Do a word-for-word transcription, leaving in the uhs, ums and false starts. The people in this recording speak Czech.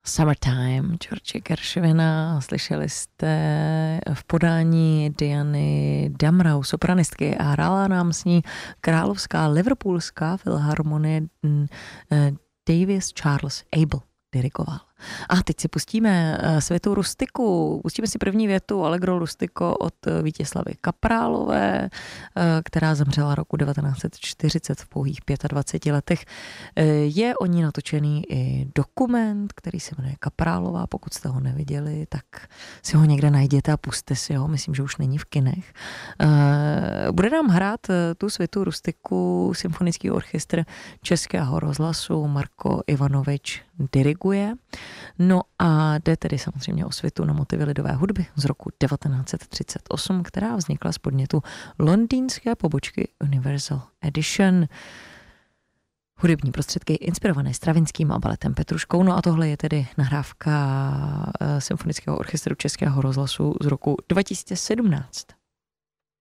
Summertime, George Gershwina, slyšeli jste v podání Diany Damrau, sopranistky, a hrála nám s ní královská liverpoolská filharmonie. Davis Charles Abel dirigoval. A teď si pustíme světou rustiku. Pustíme si první větu Allegro rustico od Vítězslavy Kaprálové, která zemřela roku devatenáct set čtyřicet v pouhých dvaceti pěti letech. Je o ní natočený i dokument, který se jmenuje Kaprálová. Pokud jste ho neviděli, tak si ho někde najděte a puste si ho. Myslím, že už není v kinech. Bude nám hrát tu světou rustiku symfonický orchestr Českého rozhlasu. Marko Ivanovič diriguje. No a jde tedy samozřejmě o světu na motivy lidové hudby z roku devatenáct set třicet osm, která vznikla z podnětu londýnské pobočky Universal Edition. Hudební prostředky inspirované Stravinským a baletem Petruškou. No a tohle je tedy nahrávka symfonického orchestru Českého rozhlasu z roku dva tisíce sedmnáct.